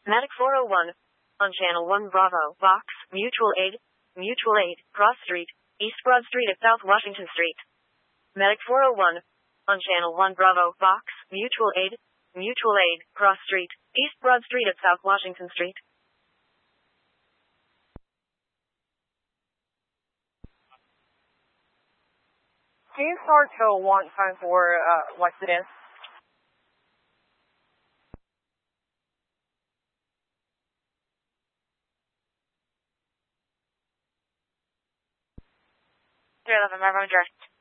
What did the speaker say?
Medic 401. On Channel 1 Bravo, Vox, Mutual Aid, Cross Street, East Broad Street at South Washington Street. Medic 401. On Channel 1 Bravo, Vox, Mutual Aid, Cross Street, East Broad Street at South Washington Street. Can you start to 1 time for Lexington? November, direct.